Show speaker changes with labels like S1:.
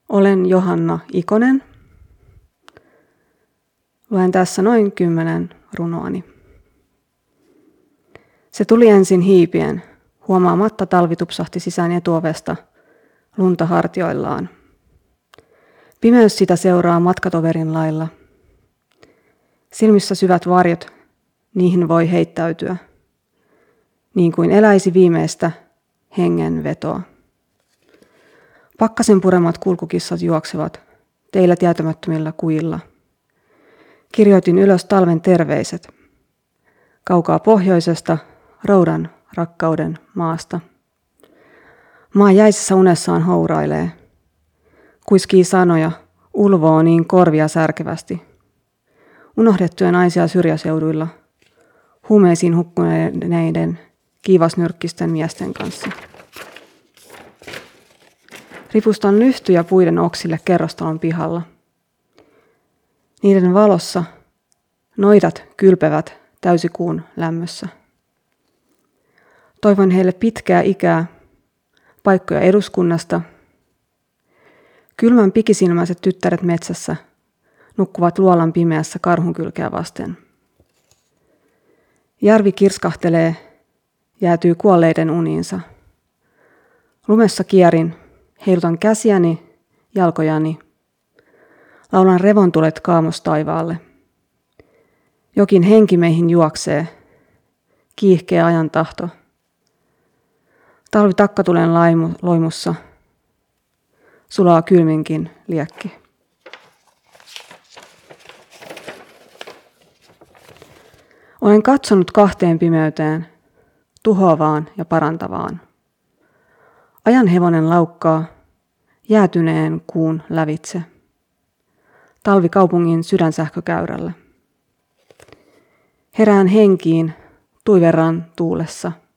S1: Olen Johanna Ikonen. Luen tässä noin 10 runoani. Se tuli ensin hiipien. Huomaamatta talvi tupsahti sisään etuovesta, lunta hartioillaan. Pimeys sitä seuraa matkatoverin lailla. Silmissä syvät varjot, niihin voi heittäytyä. Niin kuin eläisi viimeistä hengenvetoa. Pakkasen puremat kulkukissat juoksevat teillä tietämättömillä kujilla. Kirjoitin ylös talven terveiset. Kaukaa pohjoisesta, roudan rakkauden maasta. Maa jäisessä unessaan hourailee. Kuiskii sanoja, ulvoo niin korvia särkevästi. Unohdettuja naisia syrjäseuduilla, huumeisiin hukkuneiden kiivasnyrkkisten miesten kanssa. Ripustan lyhtyjä puiden oksille kerrostalon pihalla. Niiden valossa noidat kylpevät täysikuun lämmössä. Toivon heille pitkää ikää, paikkoja eduskunnasta. Kylmän pikisilmäiset tyttäret metsässä nukkuvat luolan pimeässä karhunkylkeä vasten. Järvi kirskahtelee, jäätyy kuolleiden uniinsa. Lumessa kierin, heilutan käsiäni, jalkojani. Laulan revontulet kaamostaivaalle. Jokin henki meihin juoksee, kiihkeä ajan tahto. Talvi takkatulen loimussa, sulaa kylminkin liekki. Olen katsonut kahteen pimeyteen, tuhoavaan ja parantavaan. Ajan hevonen laukkaa jäätyneen kuun lävitse. Talvi kaupungin sydänsähkökäyrällä. Herään henkiin tuiverran tuulessa.